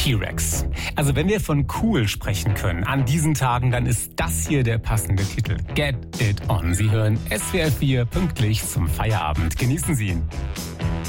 T-Rex. Also wenn wir von cool sprechen können an diesen Tagen, dann ist das hier der passende Titel. Get It On. Sie hören SWR 4 pünktlich zum Feierabend. Genießen Sie ihn.